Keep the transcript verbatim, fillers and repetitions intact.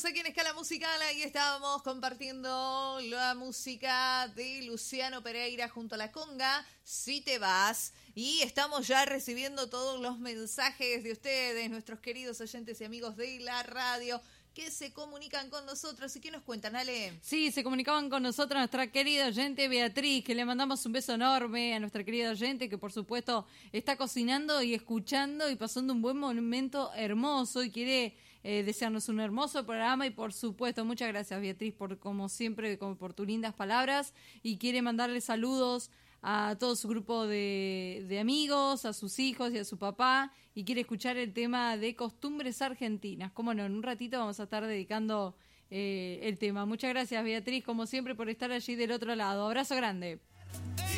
Seguimos aquí en Escala Musical, ahí estábamos compartiendo la música de Luciano Pereira junto a la conga, Si te vas, y estamos ya recibiendo todos los mensajes de ustedes, nuestros queridos oyentes y amigos de la radio, que se comunican con nosotros y que nos cuentan, Ale. Sí, se comunicaban con nosotros nuestra querida oyente Beatriz, que le mandamos un beso enorme a nuestra querida oyente, que por supuesto está cocinando y escuchando y pasando un buen momento hermoso y quiere eh, desearnos un hermoso programa. Y por supuesto, muchas gracias Beatriz por, como siempre, por tus lindas palabras, y quiere mandarle saludos a todo su grupo de, de amigos, a sus hijos y a su papá, y quiere escuchar el tema de costumbres argentinas. Cómo no, en un ratito vamos a estar dedicando eh, el tema. Muchas gracias Beatriz, como siempre, por estar allí del otro lado. Abrazo grande.